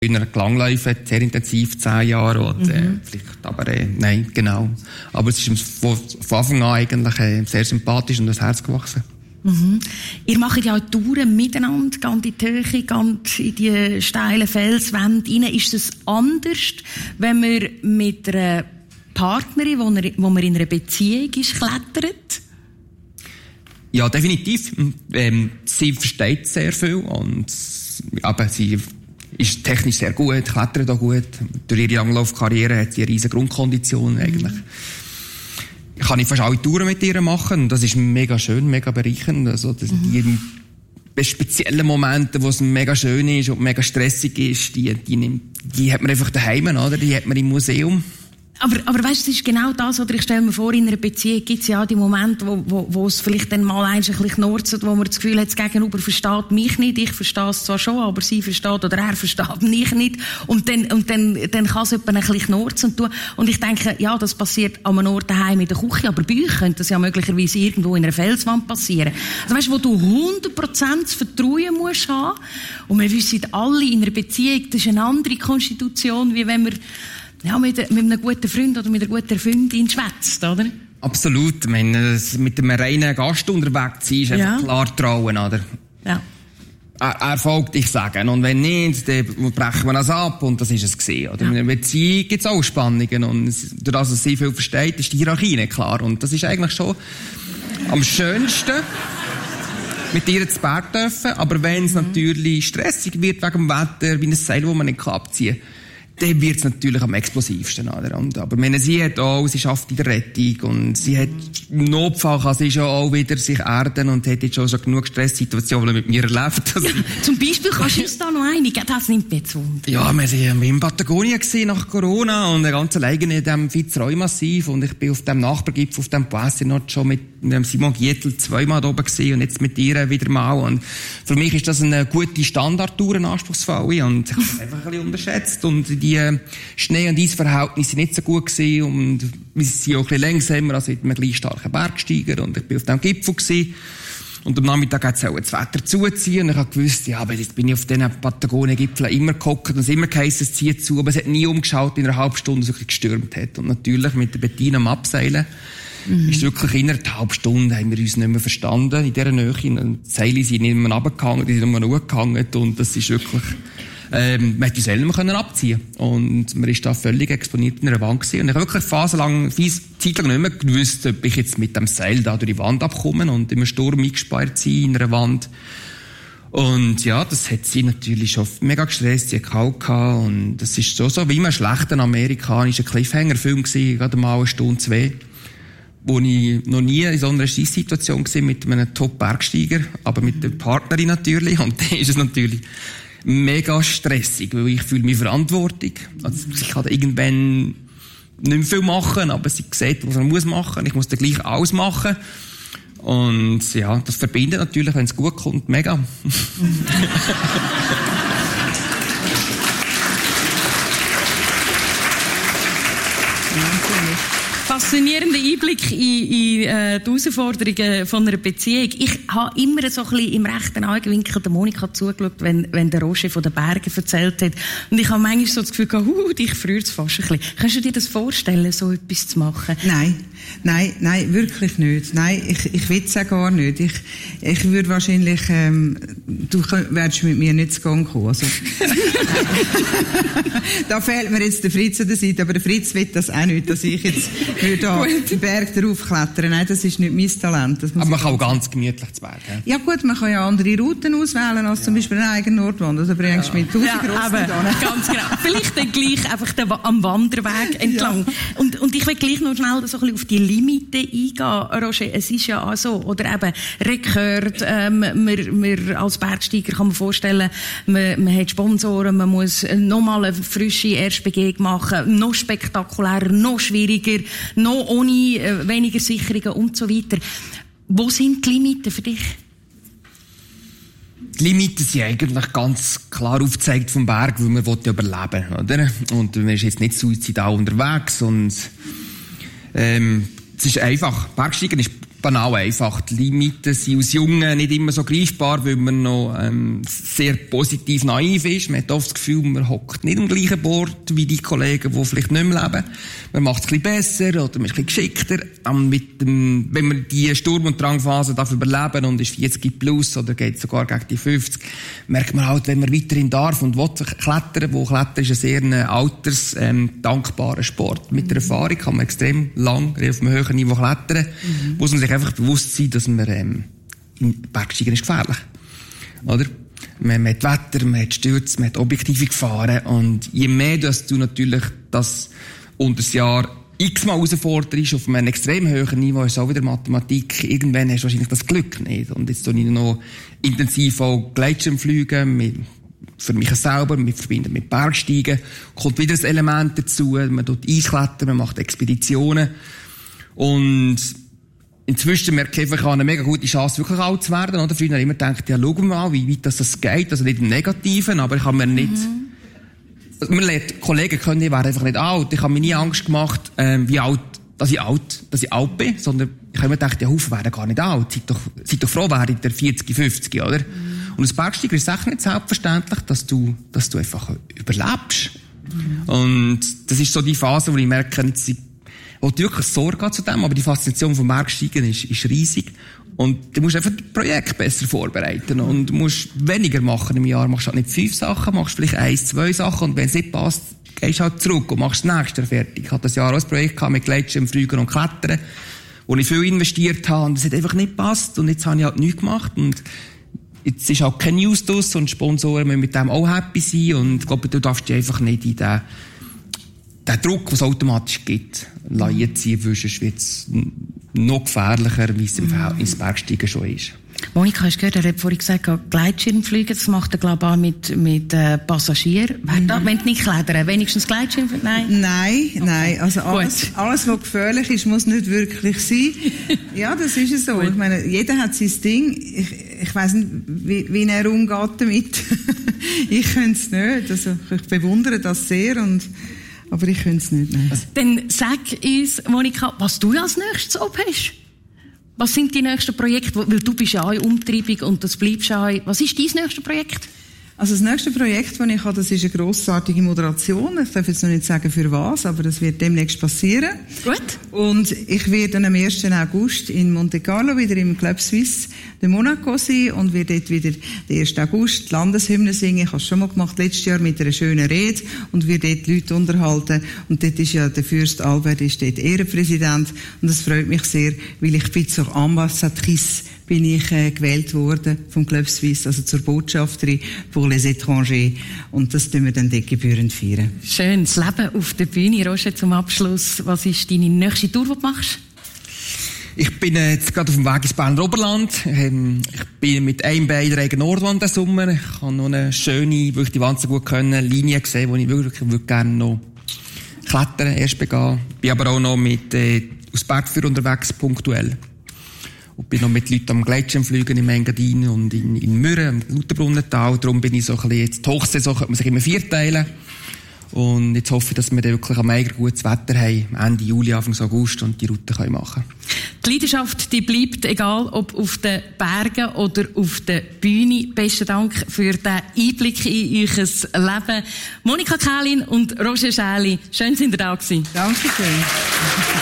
in einer Langläufe sehr intensiv 10 Jahre und vielleicht, aber nein, genau. Aber es ist von Anfang an eigentlich sehr sympathisch und ans Herz gewachsen. Mhm. Ihr macht ja auch Touren miteinander, geht in die Höhe, geht in die steilen Felswände rein. Ist es anders, wenn man mit einer Partnerin, wo man in einer Beziehung ist, klettert? Ja, definitiv. Sie versteht sehr viel aber sie ist technisch sehr gut, klettert auch gut. Durch ihre Langlaufkarriere hat sie eine riesige Grundkondition eigentlich. Kann ich fast alle Touren mit ihr machen und das ist mega schön, mega bereichernd. Also die speziellen Momente, wo es mega schön ist und mega stressig ist, die hat man einfach daheim, oder? Die hat man im Museum. Aber weißt du, es ist genau das, oder ich stelle mir vor, in einer Beziehung gibt es ja auch die Momente, wo es vielleicht dann mal ein bisschen knurzelt, wo man das Gefühl hat, das Gegenüber versteht mich nicht, ich verstehe es zwar schon, aber sie versteht oder er versteht mich nicht und dann kann es etwa ein bisschen knurzen und ich denke, ja, das passiert an einem Ort daheim in der Küche, aber bei euch könnte das ja möglicherweise irgendwo in einer Felswand passieren. Also weißt du, wo du 100% das Vertrauen musst haben und wir wissen alle, in einer Beziehung, das ist eine andere Konstitution, wie wenn wir mit einem guten Freund oder mit einer guten Freundin schwätzt, oder? Absolut. Ich meine, mit einem reinen Gast unterwegs sein, ist einfach klar trauen, oder? Ja. Er folgt, ich sage. Und wenn nicht, dann brechen wir das ab und das ist es gewesen, oder? In einer Beziehung gibt es auch Spannungen und durch das, dass sie viel versteht, ist die Hierarchie nicht klar. Und das ist eigentlich schon am schönsten, mit ihr zu Berg dürfen. Aber wenn es natürlich stressig wird wegen dem Wetter, wie ein Seil, das man nicht abziehen kann, dann wird es natürlich am explosivsten. Oder? Aber sie schafft in der Rettung und sie hat im Notfall kann sie schon auch wieder sich erden und hat jetzt schon genug Stresssituationen mit mir erlebt. Ja, zum Beispiel kannst du uns da noch einige, das nimmt mich zu Wunder. Ja, wir waren in Patagonien nach Corona und ganz alleine in diesem Fitzroy-Massiv und ich bin auf dem Nachbargipfel, auf dem Poissy schon mit Simon Gietl 2-mal oben gewesen und jetzt mit ihr wieder mal und für mich ist das eine gute Standardtour, eine anspruchsvolle und ich habe es einfach ein bisschen unterschätzt und die Schnee- und Eisverhältnisse nicht so gut gewesen und wir sind auch ein bisschen langsamer als mit einem gleich starken Bergsteiger und ich bin auf dem Gipfel gewesen. Und am Nachmittag hat es auch das Wetter zuziehen. Und ich habe gewusst, ja, aber jetzt bin ich auf diesen Patagonien-Gipfeln immer gehockt und es immer geheißen, es zieht zu. Aber es hat nie umgeschaut in einer halben Stunde, so gestürmt hat. Und natürlich mit der Bettina am Abseilen ist wirklich innerhalb einer halben Stunde haben wir uns nicht mehr verstanden in dieser Nähe. Und die Seile sind nicht mehr runtergehangen, die sind nur noch hochgehangen. Und das ist wirklich, man hätte die Seile nicht mehr abziehen können. Und man ist da völlig exponiert in einer Wand gewesen. Und ich habe wirklich Zeit lang nicht mehr gewusst, ob ich jetzt mit dem Seil da durch die Wand abkomme und im Sturm eingespeirt sein in einer Wand. Und ja, das hat sie natürlich schon mega gestresst, sie hat kalt gehabt. Und das ist so wie ein schlechter amerikanischer Cliffhanger-Film gewesen, gerade mal 1 Stunde, 2. Wo ich noch nie in so einer Scheisssituation war mit einem Top-Bergsteiger, aber mit der Partnerin natürlich. Und dann ist es natürlich mega stressig, weil ich fühle mich verantwortlich. Also ich kann irgendwann nicht mehr viel machen, aber sie sieht, was man machen muss. Ich muss dann gleich alles machen. Und ja, das verbindet natürlich, wenn es gut kommt, mega. Faszinierender Einblick in die Herausforderungen von einer Beziehung. Ich habe immer so ein bisschen im rechten Augenwinkel der Monika zugeschaut, wenn der Roger von den Bergen erzählt hat. Und ich habe manchmal so das Gefühl gehabt, dich friert es fast ein bisschen. Kannst du dir das vorstellen, so etwas zu machen? Nein, wirklich nicht. Nein, ich will es auch gar nicht. Ich würde wahrscheinlich, du wärst mit mir nicht zu Gang kommen. Also. Da fehlt mir jetzt der Fritz an der Seite, aber der Fritz will das auch nicht, dass ich jetzt da den Berg drauf klettern. Nein, das ist nicht mein Talent. Aber man kann auch ganz gemütlich zu Berg. Ja gut, man kann ja andere Routen auswählen, als zum Beispiel eine eigene Nordwand. Also bringst du mit 1000 Rossen da. Ganz genau. Vielleicht dann gleich einfach am Wanderweg entlang. Ja. Und ich will gleich noch schnell so ein bisschen auf die Limite eingehen, Roger. Es ist ja auch so, oder eben Rekord, man als Bergsteiger kann man vorstellen, man hat Sponsoren, man muss nochmal eine frische Erstbegehung machen, noch spektakulärer, noch schwieriger, noch ohne weniger Sicherungen und so weiter. Wo sind die Limiten für dich? Die Limiten sind eigentlich ganz klar aufgezeigt vom Berg, weil man ja überleben will, oder? Und man ist jetzt nicht suizidal unterwegs und es ist einfach. Bergsteigen ist banal einfach. Die Limiten sind als Jungen nicht immer so greifbar, weil man noch sehr positiv naiv ist. Man hat oft das Gefühl, man hockt nicht am gleichen Bord wie die Kollegen, die vielleicht nicht mehr leben. Man macht es ein bisschen besser oder man ist ein bisschen geschickter. Wenn man die Sturm- und Drangphase darf überleben und ist 40 plus oder geht sogar gegen die 50, merkt man halt, wenn man weiterhin darf und will klettern, wo Klettern ist ein sehr altersdankbarer Sport. Mit der Erfahrung kann man extrem lang auf einem höheren Niveau klettern. Muss man sich einfach bewusst sein, dass man Bergsteigen ist gefährlich. Oder? Man hat Wetter, man hat Stürze, man hat objektive Gefahren. Und je mehr, dass du natürlich das unter das Jahr x-mal herausforderst auf einem extrem hohen Niveau, ist auch wieder Mathematik. Irgendwann hast du wahrscheinlich das Glück nicht. Und jetzt tue ich noch intensiv auch Gleitschirmfliegen, für mich selber, wir verbinden mit Bergsteigen, kommt wieder ein Element dazu, man tut Eisklettern, man macht Expeditionen. Und inzwischen merke ich einfach, ich habe eine mega gute Chance, wirklich alt zu werden. Oder? Früher habe ich immer gedacht, ja, schauen wir mal, wie weit das geht. Also nicht im Negativen, aber ich habe mir nicht... Man lernt Kollegen kennen, ich wäre einfach nicht alt. Ich habe mir nie Angst gemacht, dass ich alt bin, sondern ich habe mir gedacht, ja, Haufen werden gar nicht alt. Seid doch froh, werdet ihr 40, 50, oder? Und als Bergsteiger ist es echt nicht selbstverständlich, dass du einfach überlebst. Und das ist so die Phase, wo ich merke, wo du wirklich Sorge zu dem, aber die Faszination vom Bergsteigen ist riesig. Und du musst einfach das Projekt besser vorbereiten. Und du musst weniger machen im Jahr. Machst halt nicht 5 Sachen, machst vielleicht 1, 2 Sachen. Und wenn es nicht passt, gehst du halt zurück und machst das nächste fertig. Ich hatte das Jahr auch ein Projekt mit Gleitschirmfliegen und Klettern, wo ich viel investiert habe. Und es hat einfach nicht gepasst. Und jetzt habe ich halt nichts gemacht. Und jetzt ist halt keine News draus. Und Sponsoren müssen mit dem auch happy sein. Und ich glaube, du darfst dich einfach nicht in den Druck, den es automatisch gibt, ziehen, weil sonst wird es noch gefährlicher, wie es im Verhältnis Bergsteigen schon ist. Monika, hast du gehört, er hat vorhin gesagt, Gleitschirmfliegen, das macht er, glaube ich, auch mit Passagieren. Wenn du nicht klettern, wenigstens Gleitschirmfliegen? Nein. Also alles, was gefährlich ist, muss nicht wirklich sein. Ja, das ist es so. Ich meine, jeder hat sein Ding. Ich weiss nicht, wie er umgeht damit. Ich könnte es nicht. Also, ich bewundere das sehr aber ich könnte es nicht. Nein. Dann sag uns, Monika, was du als nächstes hast. Was sind die nächsten Projekte? Weil du bist ja auch in Umtreibung und das bleibst ja auch. Was ist dein nächstes Projekt? Also das nächste Projekt, das ich habe, das ist eine grossartige Moderation. Ich darf jetzt noch nicht sagen, für was, aber das wird demnächst passieren. Gut. Und ich werde dann am 1. August in Monte Carlo wieder im Club Suisse de Monaco sein und werde dort wieder den 1. August die Landeshymne singen. Ich habe es schon mal gemacht, letztes Jahr mit einer schönen Rede und werde dort die Leute unterhalten. Und dort ist ja der Fürst Albert ist dort Ehrenpräsident und das freut mich sehr, weil ich bin zur Ambassadrice bin ich gewählt worden vom Club Suisse, also zur Botschafterin pour les étrangers. Und das tun wir dann dort gebührend feiern. Schön, das Leben auf der Bühne. Roger, zum Abschluss, was ist deine nächste Tour, die du machst? Ich bin jetzt gerade auf dem Weg ins Berner Oberland. Ich bin mit einem Bein in der Regen Nordwand diesen Sommer. Ich habe noch eine schöne, wirklich die Wand so gut können, Linie gesehen, wo ich wirklich gerne noch klettern, erst begehen. Bin aber auch noch mit aus Bergführer unterwegs, punktuell. Und bin noch mit Leuten am Gleitschirmfliegen im Engadin und in Mürren, im Lauterbrunnental. Darum bin ich so ein bisschen, jetzt die Hochsaison könnte man sich immer vierteilen. Und jetzt hoffe ich, dass wir dann wirklich am Eiger gutes Wetter haben, Ende Juli, Anfang August, und die Route machen können. Die Leidenschaft, die bleibt, egal ob auf den Bergen oder auf der Bühne. Besten Dank für den Einblick in euer Leben. Monika Kählin und Roger Schäli, schön, sind ihr da gewesen. Dankeschön.